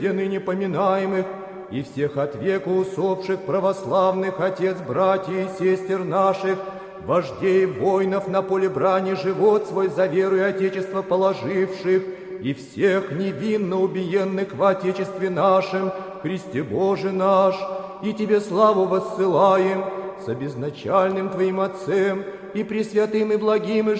ныне поминаемых, и всех от века усопших православных отец, братьев и сестер наших, вождей воинов на поле брани, живот свой за веру и Отечество положивших, и всех невинно убиенных в Отечестве нашем, Христе Боже наш, и Тебе славу воссылаем с обезначальным Твоим Отцем, и пресвятым и благим, и